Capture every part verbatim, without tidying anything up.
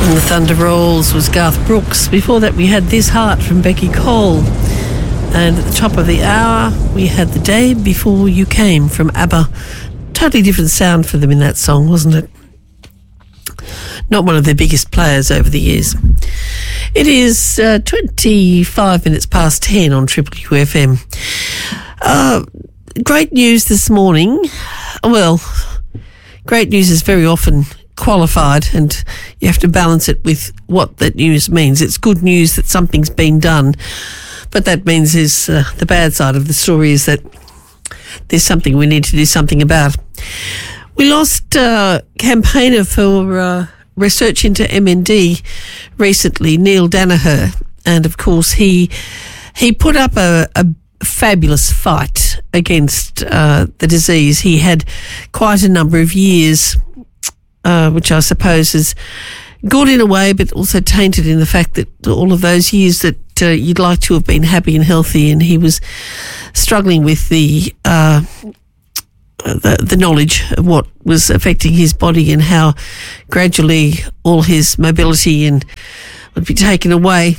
And the Thunder Rolls was Garth Brooks. Before that, we had This Heart from Becky Cole. And at the top of the hour, we had The Day Before You Came from ABBA. Totally different sound for them in that song, wasn't it? Not one of their biggest players over the years. It is uh, twenty-five minutes past ten on Triple U F M. Uh, great news this morning. Well, great news is very often qualified, and you have to balance it with what that news means. It's good news that something's been done, but that means is uh, the bad side of the story is that there's something we need to do something about. We lost uh, campaigner for uh, research into M N D recently, Neil Danaher, and of course he he put up a, a fabulous fight against uh, the disease. He had quite a number of years, uh, which I suppose is good in a way, but also tainted in the fact that all of those years that uh, you'd like to have been happy and healthy, and he was struggling with the uh, the, the knowledge of what was affecting his body and how gradually all his mobility and would be taken away.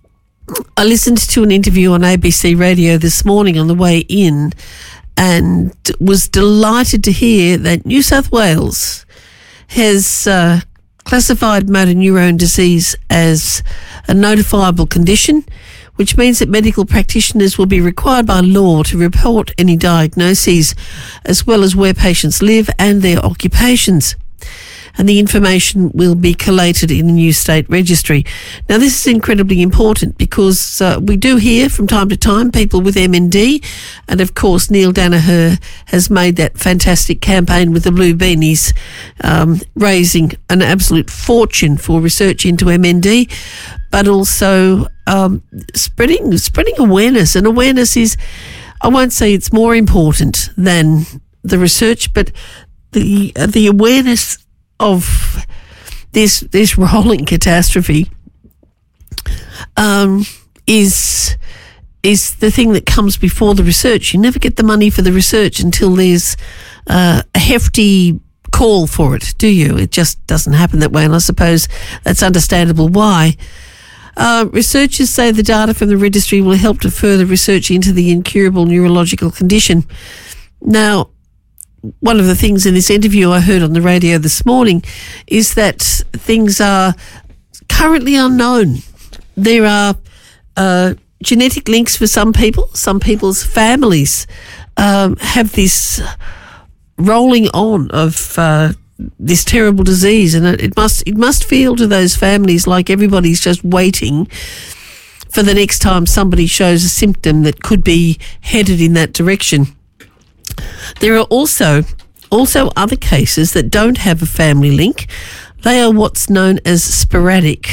I listened to an interview on A B C Radio this morning on the way in and was delighted to hear that New South Wales has uh, classified motor neurone disease as a notifiable condition, which means that medical practitioners will be required by law to report any diagnoses as well as where patients live and their occupations. And the information will be collated in the new state registry. Now, this is incredibly important because uh, we do hear from time to time people with M N D, and of course Neil Danaher has made that fantastic campaign with the Blue Beanies, um, raising an absolute fortune for research into M N D, but also um, spreading spreading awareness. And awareness is, I won't say it's more important than the research, but the uh, the awareness of this this rolling catastrophe um, is is the thing that comes before the research. You never get the money for the research until there's uh, a hefty call for it, do you? It just doesn't happen that way, and I suppose that's understandable why. Uh, researchers say the data from the registry will help to further research into the incurable neurological condition. Now, one of the things in this interview I heard on the radio this morning is that things are currently unknown. There are uh, genetic links for some people. Some people's families um, have this rolling on of uh, this terrible disease, and it, it must it must feel to those families like everybody's just waiting for the next time somebody shows a symptom that could be headed in that direction. There are also also other cases that don't have a family link. They are what's known as sporadic,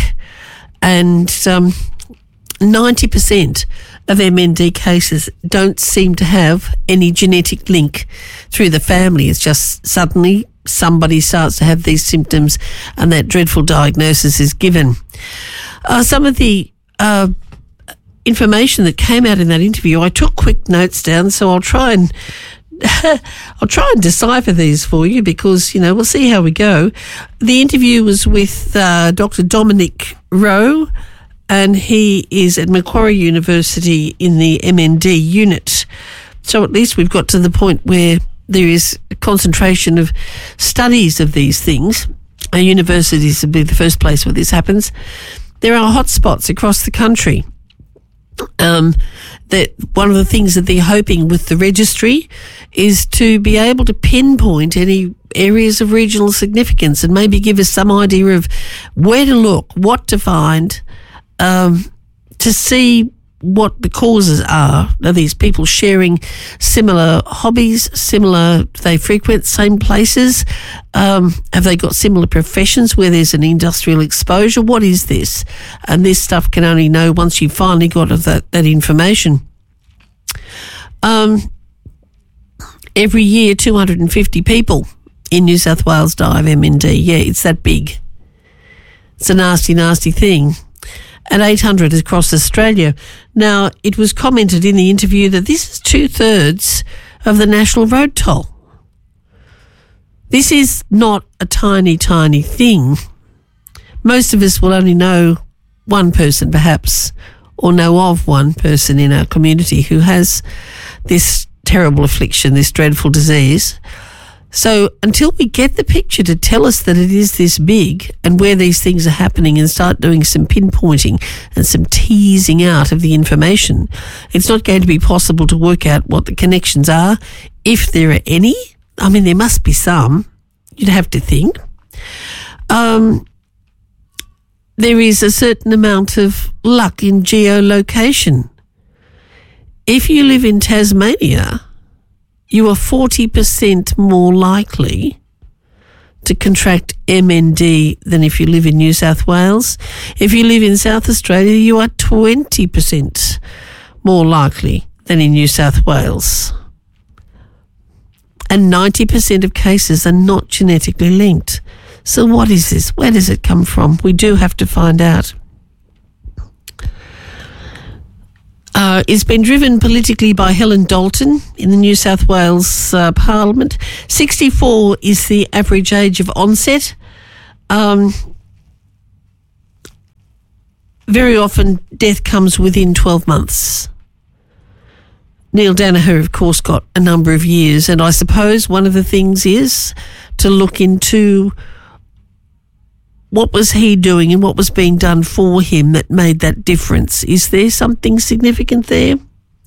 and um, ninety percent of M N D cases don't seem to have any genetic link through the family. It's just suddenly somebody starts to have these symptoms and that dreadful diagnosis is given. Uh, some of the uh, information that came out in that interview, I took quick notes down, so I'll try and I'll try and decipher these for you because, you know, we'll see how we go. The interview was with uh, Doctor Dominic Rowe, and he is at Macquarie University in the M N D unit. So at least we've got to the point where there is a concentration of studies of these things. Our universities would be the first place where this happens. There are hotspots across the country. Um, that one of the things that they're hoping with the registry is to be able to pinpoint any areas of regional significance and maybe give us some idea of where to look, what to find, um, to see what the causes are. Are these people sharing similar hobbies, similar, do they frequent same places? Um, have they got similar professions where there's an industrial exposure? What is this? And this stuff can only know once you've finally got that, that information. Um, every year, two hundred fifty people in New South Wales die of M N D. Yeah, it's that big. It's a nasty, nasty thing. And eight hundred across Australia. Now, it was commented in the interview that this is two-thirds of the national road toll. This is not a tiny, tiny thing. Most of us will only know one person perhaps, or know of one person in our community who has this terrible affliction, this dreadful disease. So until we get the picture to tell us that it is this big and where these things are happening and start doing some pinpointing and some teasing out of the information, it's not going to be possible to work out what the connections are, if there are any. I mean, there must be some, you'd have to think. Um, there is a certain amount of luck in geolocation. If you live in Tasmania, you are forty percent more likely to contract M N D than if you live in New South Wales. If you live in South Australia, you are twenty percent more likely than in New South Wales. And ninety percent of cases are not genetically linked. So what is this? Where does it come from? We do have to find out. Uh, it's been driven politically by Helen Dalton in the New South Wales uh, Parliament. sixty-four is the average age of onset. Um, very often death comes within twelve months. Neil Danaher, of course, got a number of years, and I suppose one of the things is to look into what was he doing and what was being done for him that made that difference. Is there something significant there?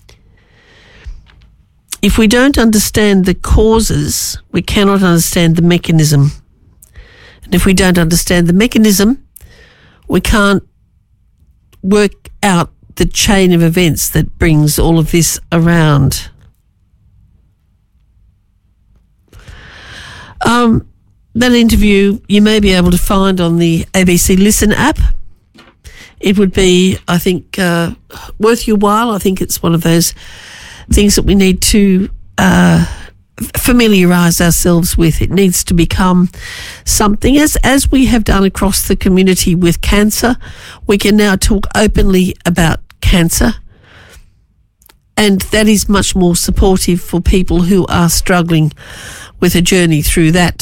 If we don't understand the causes, we cannot understand the mechanism. And if we don't understand the mechanism, we can't work out the chain of events that brings all of this around. Um... That interview you may be able to find on the A B C Listen app. It would be, I think, uh, worth your while. I think it's one of those things that we need to uh, familiarise ourselves with. It needs to become something, as, as we have done across the community with cancer. We can now talk openly about cancer, and that is much more supportive for people who are struggling with a journey through that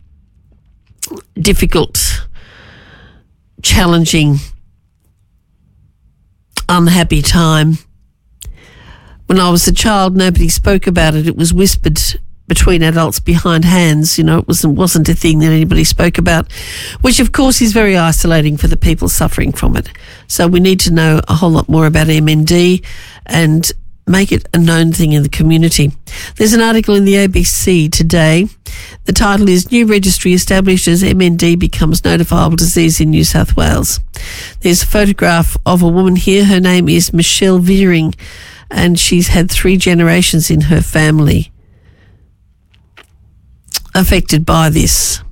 difficult, challenging, unhappy time. When I was a child, nobody spoke about it. It was whispered between adults behind hands. You know, it wasn't, wasn't a thing that anybody spoke about, which of course is very isolating for the people suffering from it. So we need to know a whole lot more about M N D and make it a known thing in the community. There's an article in the A B C today. The title is New Registry Established as M N D Becomes Notifiable Disease in New South Wales. There's a photograph of a woman here. Her name is Michelle Veering, and she's had three generations in her family affected by this.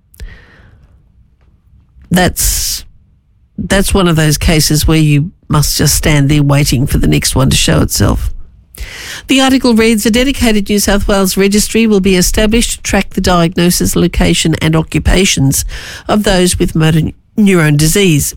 That's that's one of those cases where you must just stand there waiting for the next one to show itself. The article reads, a dedicated New South Wales registry will be established to track the diagnosis, location and occupations of those with motor neurone disease.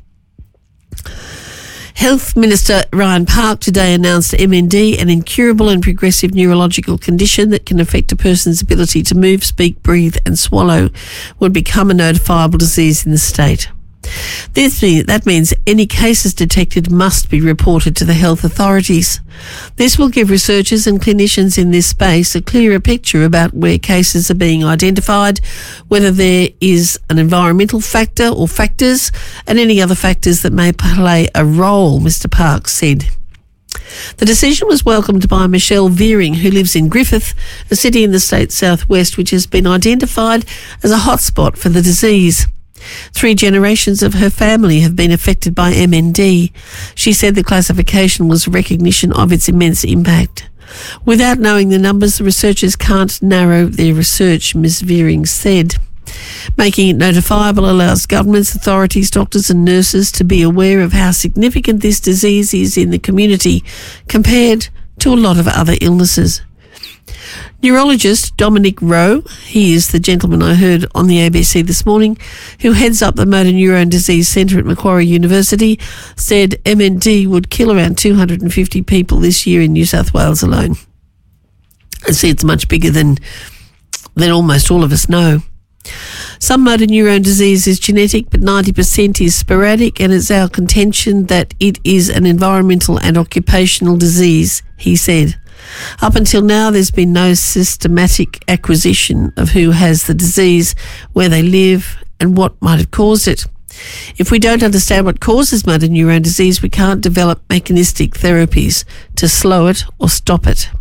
Health Minister Ryan Park today announced M N D, an incurable and progressive neurological condition that can affect a person's ability to move, speak, breathe and swallow, would become a notifiable disease in the state. This means, that means any cases detected must be reported to the health authorities. This will give researchers and clinicians in this space a clearer picture about where cases are being identified, whether there is an environmental factor or factors, and any other factors that may play a role, Mister Park said. The decision was welcomed by Michelle Veering, who lives in Griffith, a city in the state's southwest which has been identified as a hotspot for the disease. Three generations of her family have been affected by M N D. She said the classification was recognition of its immense impact. Without knowing the numbers, the researchers can't narrow their research, Miz Veering said. Making it notifiable allows governments, authorities, doctors and nurses to be aware of how significant this disease is in the community compared to a lot of other illnesses. Neurologist Dominic Rowe, he is the gentleman I heard on the A B C this morning, who heads up the Motor Neurone Disease Centre at Macquarie University, said M N D would kill around two hundred fifty people this year in New South Wales alone. And see, it's much bigger than, than almost all of us know. Some motor neurone disease is genetic, but ninety percent is sporadic, and it's our contention that it is an environmental and occupational disease, he said. Up until now, there's been no systematic acquisition of who has the disease, where they live, and what might have caused it. If we don't understand what causes motor neurone disease, we can't develop mechanistic therapies to slow it or stop it.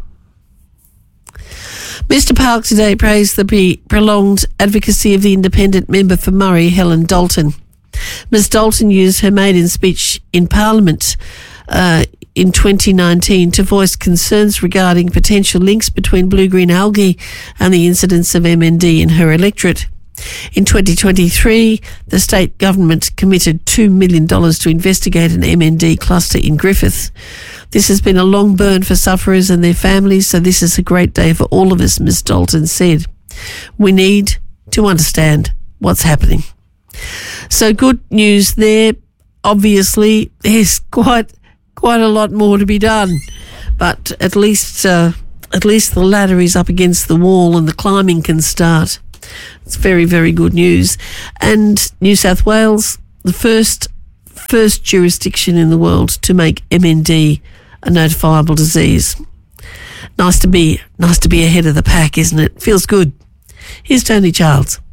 Mister Park today praised the prolonged advocacy of the independent member for Murray, Helen Dalton. Miz Dalton used her maiden speech in Parliament uh, in twenty nineteen to voice concerns regarding potential links between blue-green algae and the incidence of M N D in her electorate. In twenty twenty-three, the state government committed two million dollars to investigate an M N D cluster in Griffith. This has been a long burn for sufferers and their families, so this is a great day for all of us, Miz Dalton said. We need to understand what's happening. So good news there. Obviously, there's quite quite a lot more to be done, but at least uh, at least the ladder is up against the wall and the climbing can start. It's very, very good news. And New South Wales, the first first jurisdiction in the world to make M N D a notifiable disease. Nice to be nice to be ahead of the pack, isn't it? Feels good. Here's Tony Charles.